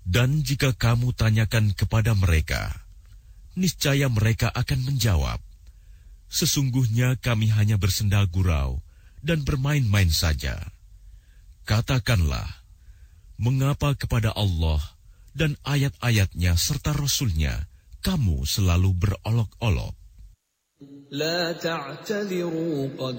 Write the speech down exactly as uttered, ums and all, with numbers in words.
Dan jika kamu tanyakan kepada mereka, niscaya mereka akan menjawab, sesungguhnya kami hanya bersenda gurau dan bermain-main saja. Katakanlah, mengapa kepada Allah dan ayat-ayatnya serta Rasulnya kamu selalu berolok-olok? لا تعتذروا قد